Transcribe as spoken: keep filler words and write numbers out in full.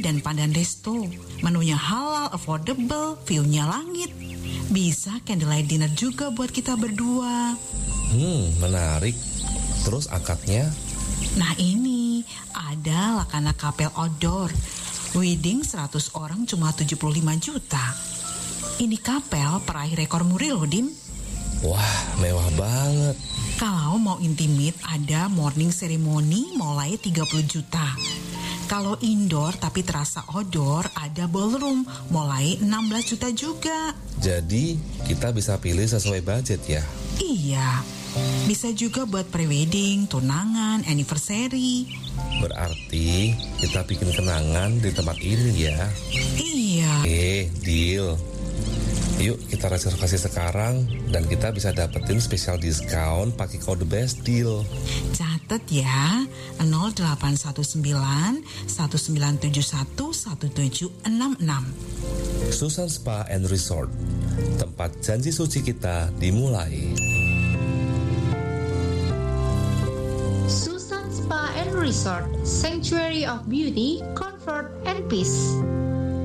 dan pandan resto. Menunya halal, affordable, view-nya langit. Bisa candlelight dinner juga buat kita berdua. Hmm, menarik. Terus akadnya? Nah ini, ada Lakana Kapel Outdoor. Wedding seratus orang cuma tujuh puluh lima juta. Ini kapel peraih rekor muri loh, Dim. Wah, mewah banget. Kalau mau intimate, ada morning ceremony mulai tiga puluh juta. Kalau indoor tapi terasa outdoor, ada ballroom mulai enam belas juta juga. Jadi, kita bisa pilih sesuai budget ya? Iya, bisa juga buat pre-wedding, tunangan, anniversary. Berarti kita bikin kenangan di tempat ini ya? Iya. Eh, deal. Yuk kita reservasi sekarang dan kita bisa dapetin spesial diskon pakai kode best deal. Catat ya, nol delapan satu sembilan satu sembilan tujuh satu satu tujuh enam enam. Susan Spa and Resort, tempat janji suci kita dimulai. Susan Spa and Resort, Sanctuary of Beauty, Comfort, and Peace.